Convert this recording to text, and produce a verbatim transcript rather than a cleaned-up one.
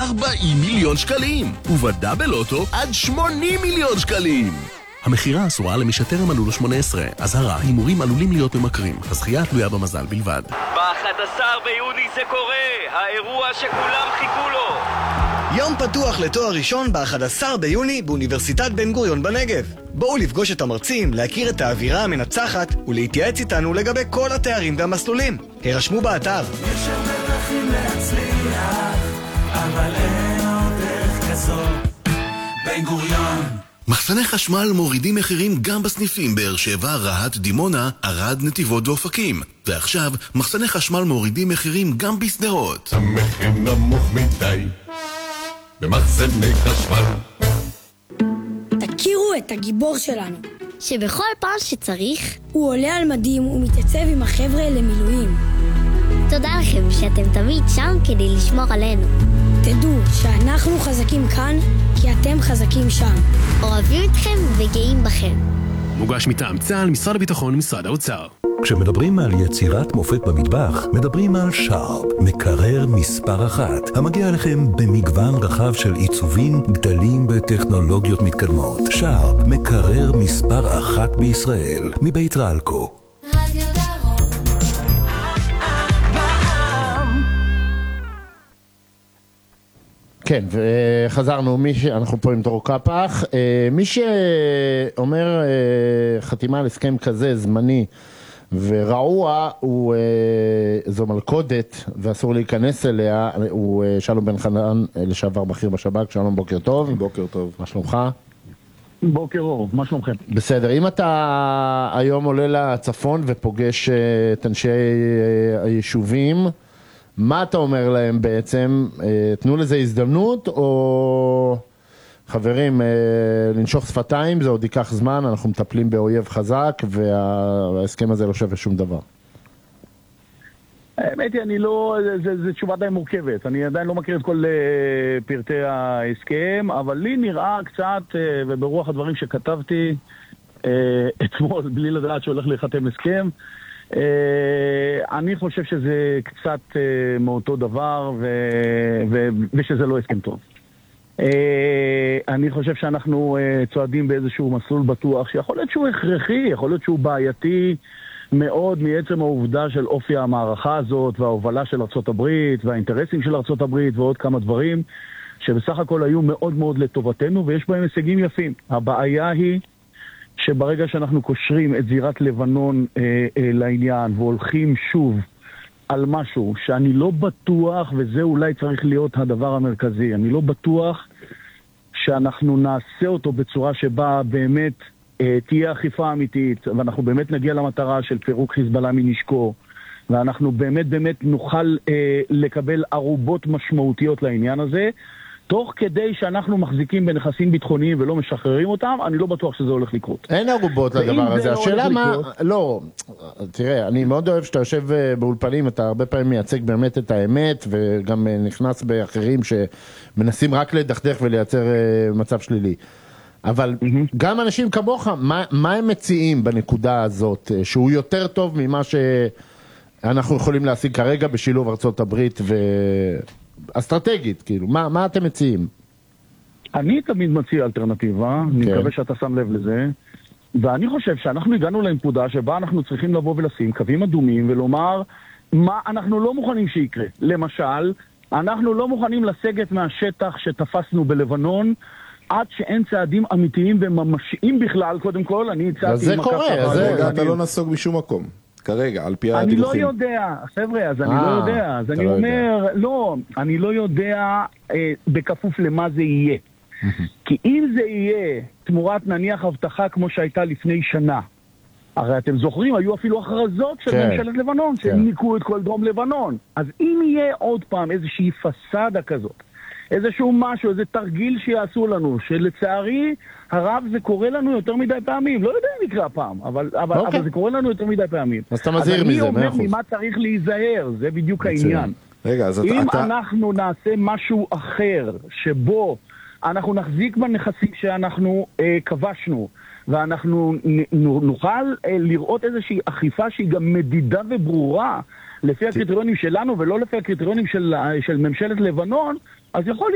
ארבעים מיליון שקלים, ובדאבל אוטו עד שמונים מיליון שקלים. המחירה אסורה למי שטרם מלאו לו שמונה עשרה. אזהרה, הימורים עלולים להיות ממכרים. הזכייה תלויה במזל בלבד. ב-אחד עשר ביוני זה קורה, האירוע שכולם חיכו לו. יום פתוח לתואר ראשון ב-אחד עשר ביוני באוניברסיטת בן גוריון בנגב. בואו לפגוש את המרצים, להכיר את האווירה המנצחת ולהתייעץ איתנו לגבי כל התארים והמסלולים. הרשמו באתר. יש הרבה דרכים להצליח, אבל אין עוד דרך כזאת. בן גוריון. מחסני חשמל מורידים מחירים גם בסניפים באר שבע, רהט, דימונה, ערד, נתיבות ואופקים. ועכשיו, מחסני חשמל מורידים מחירים גם בסדרות. המחיר נמוך מדי במחסני חשמל. תכירו את הגיבור שלנו, שבכל פעם שצריך הוא עולה על מדים ומתייצב עם החבר'ה למילואים. תודה לכם שאתם תמיד שם כדי לשמור עלינו. תדעו שאנחנו חזקים כאן כי אתם חזקים שם. אוהבים אתכם וגאים בכם. מוגש מטעם צה"ל, משרד הביטחון ומשרד האוצר. כשמדברים על יצירת מופת במטבח, מדברים על שרפ, מקרר מספר אחת, המגיע לכם במגוון רחב של עיצובים, גדלים וטכנולוגיות מתקדמות. שרפ, מקרר מספר אחת בישראל, מבית רלקו. כן, וחזרנו, מי ש... אנחנו פה עם דרור קפח, מי שאומר חתימה על הסכם כזה זמני ורעוע, הוא, זו מלכודת ואסור להיכנס אליה, הוא שלום בן חנן, לשעבר בכיר בשב"כ. שלום, בוקר טוב. בוקר טוב. מה שלומך? בוקר אור, מה שלומכם? בסדר, אם אתה היום עולה לצפון ופוגש את אנשי היישובים, מה אתה אומר להם בעצם? תנו לזה הזדמנות, או חברים, לנשוך שפתיים, זה עוד ייקח זמן, אנחנו מטפלים באויב חזק וההסכם הזה לא שווה שום דבר? האמת היא, אני לא, זה, זה תשובה די מורכבת. אני עדיין לא מכיר את כל uh, פרטי ההסכם, אבל לי נראה קצת, uh, וברוח הדברים שכתבתי uh, אתמול, בלי לדעת שהולך להיחתם הסכם, uh, אני חושב שזה קצת uh, מאותו דבר, ו, ו, ושזה לא הסכם טוב. Uh, אני חושב שאנחנו uh, צועדים באיזשהו מסלול בטוח, שיכול להיות שהוא הכרחי, יכול להיות שהוא בעייתי, מאוד מעצם העובדה של אופי המערכה הזאת וההובלה של ארצות הברית והאינטרסים של ארצות הברית ועוד כמה דברים שבסך הכל היו מאוד מאוד לטובתנו ויש בהם הישגים יפים. הבעיה היא שברגע שאנחנו קושרים את זירת לבנון אה, אה, לעניין והולכים שוב על משהו שאני לא בטוח, וזה אולי צריך להיות הדבר המרכזי, אני לא בטוח שאנחנו נעשה אותו בצורה שבה באמת תהיה אכיפה אמיתית, ואנחנו באמת נגיע למטרה של פירוק חיזבאללה מנשקו, ואנחנו באמת באמת נוכל אה, לקבל ערובות משמעותיות לעניין הזה, תוך כדי שאנחנו מחזיקים בנכסים ביטחוניים ולא משחררים אותם, אני לא בטוח שזה הולך לקרות. אין ערובות לדבר הזה. השאלה מה... לא, תראה, אני מאוד אוהב שאתה יושב באולפנים, אתה הרבה פעמים מייצג באמת את האמת, וגם נכנס באחרים שמנסים רק לדכדך ולייצר מצב שלילי. אבל mm-hmm. גם אנשים כמוך, מה, מה הם מציעים בנקודה הזאת, שהוא יותר טוב ממה שאנחנו יכולים להשיג כרגע בשילוב ארצות הברית ואסטרטגית, כאילו, מה, מה אתם מציעים? אני תמיד מציע אלטרנטיבה, okay. אני מקווה שאתה שם לב לזה, ואני חושב שאנחנו הגענו לנקודה שבה אנחנו צריכים לבוא ולשים קווים אדומים ולומר מה אנחנו לא מוכנים שיקרה. למשל, אנחנו לא מוכנים לסגת מהשטח שתפסנו בלבנון, עד שאין צעדים אמיתיים וממשיים בכלל, קודם כל, אני הצעתי... אז זה קורה, זה אתה לא נסוג משום מקום. כרגע, על פי הדיווחים. אני לא יודע, חבר'ה, אז אני לא יודע. אז אני אומר, לא, אני לא יודע בכפוף למה זה יהיה. כי אם זה יהיה תמורת נניח הבטחה כמו שהייתה לפני שנה, הרי אתם זוכרים, היו אפילו הכרזות של ממשלת לבנון, שהם ניקו את כל דרום לבנון. אז אם יהיה עוד פעם איזושהי פסדה כזאת, איזשהו משהו, איזה תרגיל שיעשו לנו, שלצערי הרב זה קורה לנו יותר מדי פעמים. לא יודע אם יקרה פעם, אבל, אבל, אבל זה קורה לנו יותר מדי פעמים. אז אתה מזהיר מזה, מאה אחוז. אז אני אומר ממה צריך להיזהר, זה בדיוק העניין. רגע, אז אם אתה... אנחנו נעשה משהו אחר, שבו אנחנו נחזיק בנכסים שאנחנו אה, כבשנו, ואנחנו נוכל אה, לראות איזושהי אכיפה שהיא גם מדידה וברורה, לפי הקריטריונים שלנו ולא לפי הקריטריונים של, של ממשלת לבנון, אז יכול